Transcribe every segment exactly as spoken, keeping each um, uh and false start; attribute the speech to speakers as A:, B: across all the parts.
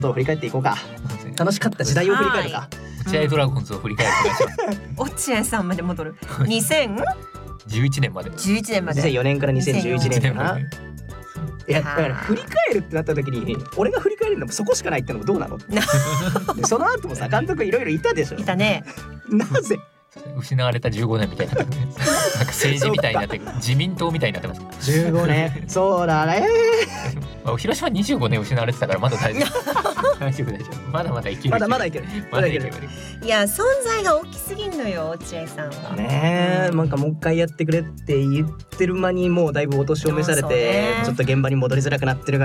A: と振り返っていこうか。楽しかった時代を振り返るか。
B: 落合ドラゴンズを振り返る気がします。
C: 落合さんまで戻る。にせん
B: じゅういちねんまで。
C: じゅういちねんまで。
A: にせんよねんからにせんじゅういちねんかな。
B: に
A: いやだから振り返るってなった時に俺が振り返るのもそこしかないってのもどうなのでその後もさ監督いろいろいたでしょ。
C: いたね。
A: なぜ
B: 失われたじゅうごねんみたいになってる、ね、なんか政治みたいになってる、自民党みたいになってます。
A: じゅうごねんそうだね
B: 広島にじゅうごねん失われてたからまだ大丈夫大丈夫大丈夫まだまだいける
A: まだまだいける
B: まだいける。
C: いや存在が大きすぎんのよ落合さんは
A: ねえ。なんかもう一回やってくれって言ってる間にもうだいぶお年を召されて、ね、ちょっと現場に戻りづらくなってるから。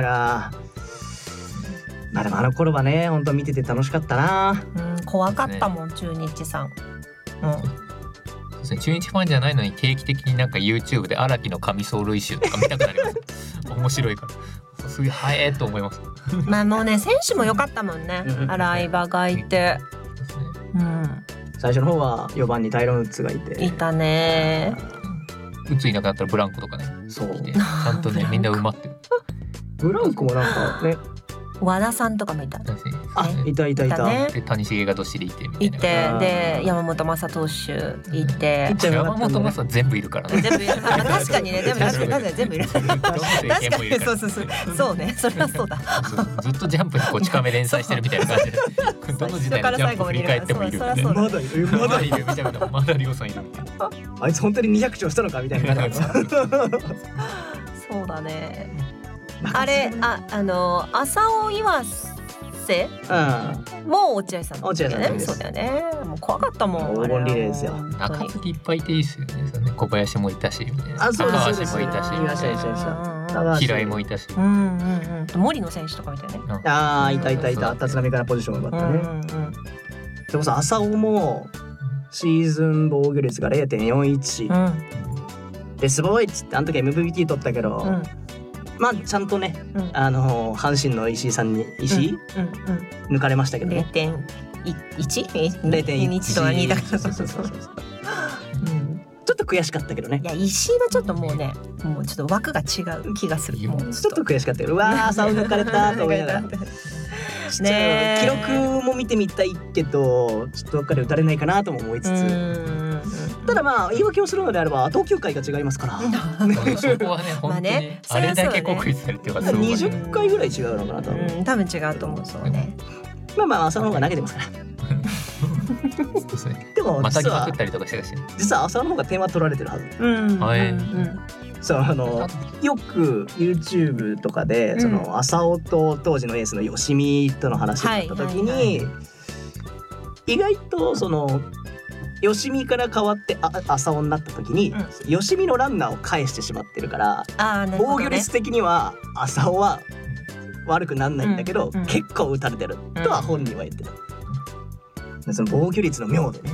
A: まあでもあの頃はね本当見てて楽しかったな、
C: うん、怖かったもん、ね、中日さん、うん、
B: そうですね、中日ファンじゃないのに定期的になんか YouTube で荒木の神走塁集とか見たくなります面白いからすげえ早えと思います
C: まあもうね選手も良かったもんね洗い場がいて、うん、
A: 最初の方はよばんにタイロン・ウッズがいて
C: いたね。
B: ウッズいなくなったらブランコとかね
A: そう
B: ちゃんとねみんな埋まってる。
A: ブランコもなんかね
C: 和田さんとかもいた。
A: あ、いたいたいた。
B: ね、で谷繁がどっしりいてみたいな。
C: いてで山本昌投手いて。
B: 山本昌全部いるからね。
C: 全部いる。あ確かにね。でも確かに確かに全部いる。確かにそうそうそうそうね。それはそうだ。
B: ずっとジャンプにこち亀連載してるみたいな感じで。どの時代のジャンプ振り返ってもいる。
A: まだいる
B: まだいるみたいな。まだリオさんいるみたいな。
A: あいつ本当ににひゃくちょうしたのかみたいな感じ。
C: そうだね。あれああの浅尾岩瀬、うん、もう落合さんだよね。そうだよね。もう怖かったもん。
A: 黄金リレーですよ。
B: 中継ぎいっぱいいていいですよね。小林もいたしみたいな。
A: あそう
B: 高
A: です
B: 橋もいたし。
A: いらっしゃいいらっしゃいいらっしゃい。
B: 平井もいたし。
C: うんうんうん。森野選手とかみたいね。
A: ああいたいたいた。立浪からポジションを奪ったね。でもさ浅尾もシーズン防御率が れいてんよんいち ですごいっつってあの時 エムブイピー 取ったけど。うんまあちゃんとね、うん、あの阪神の石井さんに石井、うんうん、抜かれましたけどね。
C: れいてんいち？
A: れいてんいち
C: とはにだから。
A: そうそうそうそう。ちょっと悔しかったけどね。
C: いや石井はちょっともうね、もうちょっと枠が違う気がする。もう
A: ちょっと悔しかったよ。うわー差を抜かれたと思いながら。ね記録も見てみたいけどちょっとどっかで打たれないかなとも思いつつ。ただまあ言い訳をするのであれば投球回が違いますから
B: そこはね本当にあれだけ国立されてるから
A: にじゅっかいぐらい違うのかなと思う。
C: 多分違うと思う。そうね。
A: まあまあ浅野の方が投げてますからでも
B: またぎまくったりとかしてたし
A: 実は浅野の方が点は取られてるはず。そうあのよく YouTube とかでその浅尾と当時のエースの吉見との話になった時に意外とその吉見から変わってあ浅尾になった時に、うん、吉見のランナーを返してしまってるから、ね、防御率的には浅尾は悪くなんないんだけど、うんうん、結構打たれてるとは本人は言ってた、うん、その防御率の妙でね。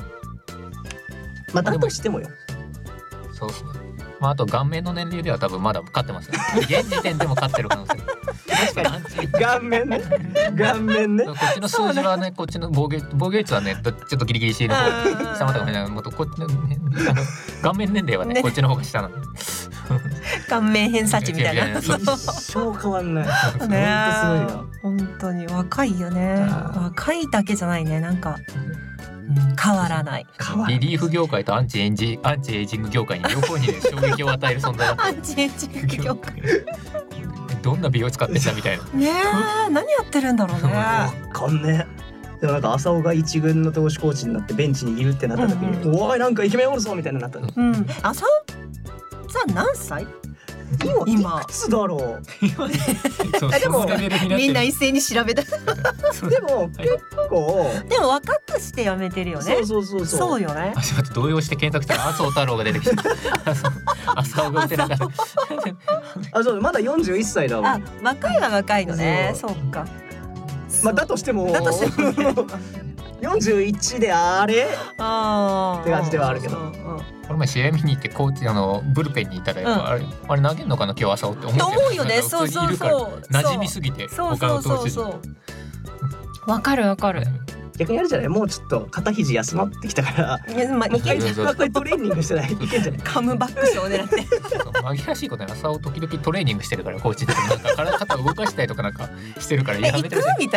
A: まあだとしてもよ。
B: そうそう。まああと顔面の年齢では多分まだ勝ってますね。現時点でも勝ってる可能性。
A: 確かに顔面ね顔面ね。
B: こっちの数字はねこっちの防御防御率はねちょっとギリギリ C の方下までもねもっとこっちの、ね、あの顔面年齢はね、ねこっちの方が下なの。
C: 顔面偏差値みたいな。
A: 一生変わんない。
C: ね本当に若いよね。若いだけじゃないねなんか。変わらない。
B: リリーフ業界とアンチエンジアンチエイジング業界に両方に、ね、衝撃を与える存在だった。
C: アンチエイジング業界
B: どんな美容使ってんだみたいな。
C: ねえ何やってるんだろうね。
A: わかんねえ。でもなんか浅尾が一軍の投手コーチになってベンチにいるってなった時に、うんうん、おいなんかイケメンおるぞみたいになったの。
C: うん、浅尾さん何歳？
A: 今いくつだろう。
C: でもみんな一斉に調べた。
A: でも結構
C: でも若くしてやめてるよね。
A: そうそうそうそう。
C: そうよね。
B: あと動揺して検索したら麻生太郎が出てきた。浅尾が打てなかった。
A: あそうまだよんじゅういっさいだもん。
C: あ若いは若いのね。そうか。
A: まあだとしても
C: だとしても
A: よんじゅういちであれ
C: あ
A: って感じではあるけど。
B: この前試合見に行ってコーチあのブルペンにいたらやっぱ、うん、あれあれ投げんのかな今日朝って思って
C: と思うよね。そうそうそう
B: 馴染みすぎて他の投手に
C: わかるわかる。
A: 逆にあるじゃない、もうちょっと肩肘休まってきたから
C: いや、まあ、いけんじゃん。
A: これトレーニングしてないいけんじゃない。
C: カムバックスを狙って
B: 紛らしいことに朝を時々トレーニングしてるから、コーチでなんか体肩を動かしたりとかなんかしてるからやめてほしい。